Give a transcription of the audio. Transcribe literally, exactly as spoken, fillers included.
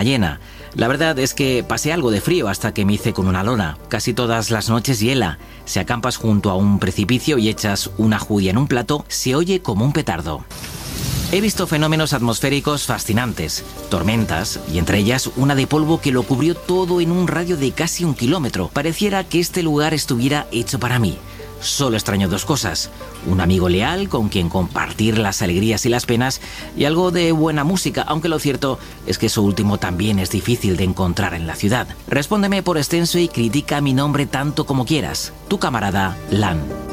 luna llena. La verdad es que pasé algo de frío hasta que me hice con una lona. Casi todas las noches hiela. Si acampas junto a un precipicio y echas una judía en un plato, se oye como un petardo. He visto fenómenos atmosféricos fascinantes, tormentas, y entre ellas una de polvo que lo cubrió todo en un radio de casi un kilómetro. Pareciera que este lugar estuviera hecho para mí. Solo extraño dos cosas: un amigo leal con quien compartir las alegrías y las penas, y algo de buena música, aunque lo cierto es que eso último también es difícil de encontrar en la ciudad. Respóndeme por extenso y critica mi nombre tanto como quieras. Tu camarada, Lan.